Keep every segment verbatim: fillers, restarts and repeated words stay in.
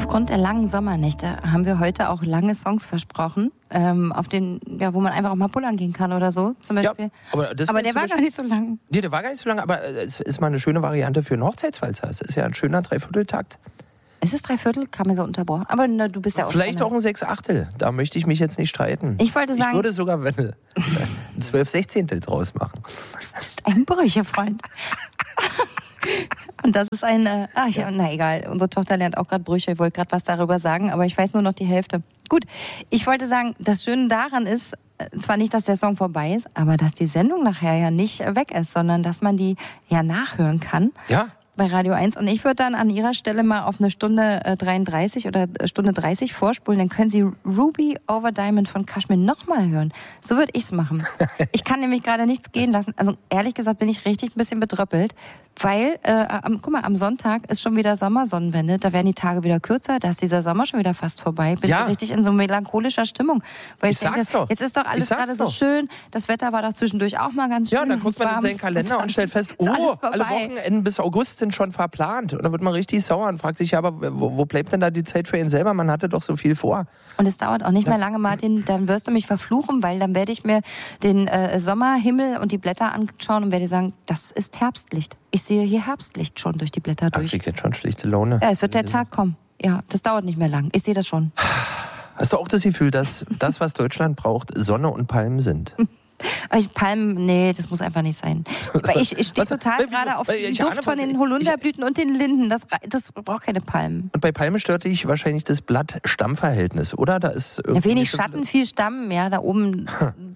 Aufgrund der langen Sommernächte haben wir heute auch lange Songs versprochen, ähm, auf den, ja, wo man einfach auch mal pullern gehen kann oder so, zum Beispiel. Ja, aber das aber der zum war Beispiel, gar nicht so lang. Nee, der war gar nicht so lang, aber es ist mal eine schöne Variante für einen Hochzeitswalzer. Es ist ja ein schöner Dreivierteltakt. Ist es Dreiviertel? Kam mir so unterbrochen. Aber na, du bist ja auch Vielleicht auch ein Sechsachtel. Da möchte ich mich jetzt nicht streiten. Ich wollte sagen... Ich würde sogar wenn, ein Zwölf Sechzehntel draus machen. Du bist ein Brüchefreund. Und das ist ein, äh, ach ja, na egal, unsere Tochter lernt auch gerade Brüche, ich wollte gerade was darüber sagen, aber ich weiß nur noch die Hälfte. Gut, ich wollte sagen, das Schöne daran ist, zwar nicht, dass der Song vorbei ist, aber dass die Sendung nachher ja nicht weg ist, sondern dass man die ja nachhören kann. Ja. Bei Radio eins. Und ich würde dann an Ihrer Stelle mal auf eine Stunde dreiunddreißig oder Stunde dreißig vorspulen. Dann können Sie Ruby Over Diamond von Kashmir nochmal hören. So würde ich es machen. Ich kann nämlich gerade nichts gehen lassen. Also ehrlich gesagt bin ich richtig ein bisschen bedröppelt. Weil, äh, am, guck mal, am Sonntag ist schon wieder Sommersonnenwende. Da werden die Tage wieder kürzer. Da ist dieser Sommer schon wieder fast vorbei. Bin ja. richtig in so melancholischer Stimmung. Weil ich, ich denke, doch. jetzt ist doch alles gerade so schön. Das Wetter war doch zwischendurch auch mal ganz schön. Ja, dann guckt man in seinen Kalender und, und stellt fest, oh, alle Wochenenden bis August sind schon verplant. Und dann wird man richtig sauer und fragt sich, ja, aber wo, wo bleibt denn da die Zeit für ihn selber? Man hatte doch so viel vor. Und es dauert auch nicht mehr lange, Martin. Dann wirst du mich verfluchen, weil dann werde ich mir den äh, Sommerhimmel und die Blätter anschauen und werde sagen, das ist Herbstlicht. Ich sehe hier Herbstlicht schon durch die Blätter durch. Ich krieg jetzt schon schlichte Laune. Ja, es wird der Tag kommen. Ja, das dauert nicht mehr lang. Ich sehe das schon. Hast du auch das Gefühl, dass das, was Deutschland braucht, Sonne und Palmen sind? Ich, Palmen, nee, das muss einfach nicht sein. Ich, ich stehe total gerade auf den Duft ahne, von den Holunderblüten ich, und den Linden. Das, das braucht keine Palmen. Und bei Palmen stört dich wahrscheinlich das Blatt-Stamm-Verhältnis, oder? Da ist ja, wenig Schatten, viel Stamm. Ja, da oben...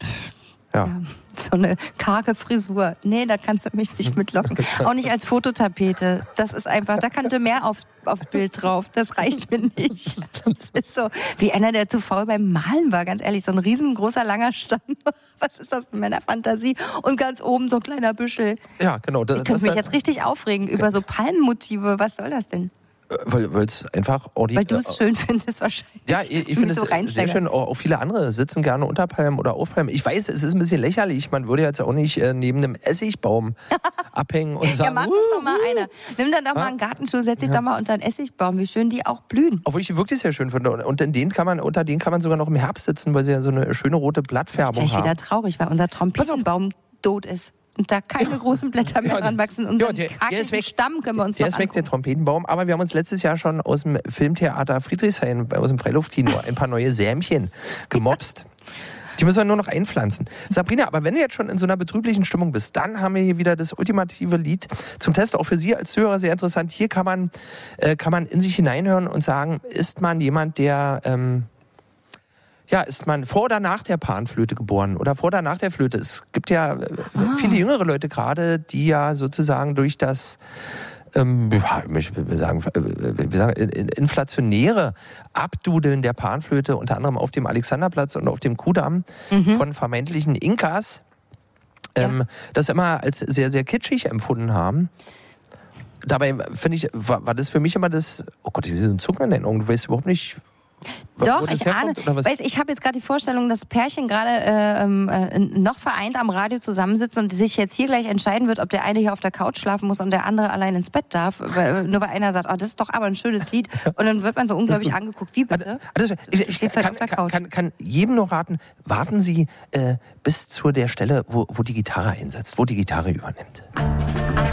Ja. Ja, so eine karge Frisur. Nee, da kannst du mich nicht mitlocken. Auch nicht als Fototapete. Das ist einfach, da könnte mehr aufs, aufs Bild drauf. Das reicht mir nicht. Das ist so, wie einer, der zu faul beim Malen war, ganz ehrlich. So ein riesengroßer, langer Stamm. Was ist das in meiner Fantasie? Und ganz oben so ein kleiner Büschel. Ja, genau. Das, ich könnte mich jetzt richtig aufregen über so Palmenmotive. Was soll das denn? Weil es einfach... Weil du es schön findest wahrscheinlich. Ja, ich, ich finde es so sehr schön. Auch viele andere sitzen gerne unter Palmen oder auf Palmen. Ich weiß, es ist ein bisschen lächerlich. Man würde jetzt auch nicht äh, neben einem Essigbaum abhängen und sagen... Ja, mach das doch mal einer. Nimm dann doch mal einen Gartenschuh, setz dich ja. doch mal unter einen Essigbaum. Wie schön die auch blühen. Obwohl ich die wirklich sehr schön finde. Und in denen kann man, unter denen kann man sogar noch im Herbst sitzen, weil sie ja so eine schöne rote Blattfärbung ich haben. Ich wieder traurig, weil unser Trompetenbaum tot ist. Und da keine ja. großen Blätter mehr ja, dran wachsen. Und ja, der, der ist weg. Stamm können wir uns der noch ist weg, der Trompetenbaum. Aber wir haben uns letztes Jahr schon aus dem Filmtheater Friedrichshain, aus dem Freiluftkino, ein paar neue Sämchen gemopst. Die müssen wir nur noch einpflanzen. Sabrina, aber wenn du jetzt schon in so einer betrüblichen Stimmung bist, dann haben wir hier wieder das ultimative Lied zum Test. Auch für Sie als Zuhörer sehr interessant. Hier kann man, äh, kann man in sich hineinhören und sagen, ist man jemand, der... Ähm, Ja, ist man vor oder nach der Panflöte geboren oder vor oder nach der Flöte? Es gibt ja ah. viele jüngere Leute gerade, die ja sozusagen durch das ähm, ich will sagen, wir sagen, inflationäre Abdudeln der Panflöte, unter anderem auf dem Alexanderplatz und auf dem Kudamm mhm. von vermeintlichen Inkas, ähm, ja. das immer als sehr, sehr kitschig empfunden haben. Dabei finde ich, war, war das für mich immer das, oh Gott, diese Zucken in den Augen, du weißt überhaupt nicht... Doch, ich ahne. Weiß, ich habe jetzt gerade die Vorstellung, dass Pärchen gerade äh, äh, noch vereint am Radio zusammensitzen und sich jetzt hier gleich entscheiden wird, ob der eine hier auf der Couch schlafen muss und der andere allein ins Bett darf. Weil, nur weil einer sagt, oh, das ist doch aber ein schönes Lied. Und dann wird man so unglaublich angeguckt. Wie bitte? Also, ich, ich, ich ich halt kann, auf der Couch. Kann, kann jedem nur raten, warten Sie äh, bis zu der Stelle, wo, wo die Gitarre einsetzt, wo die Gitarre übernimmt.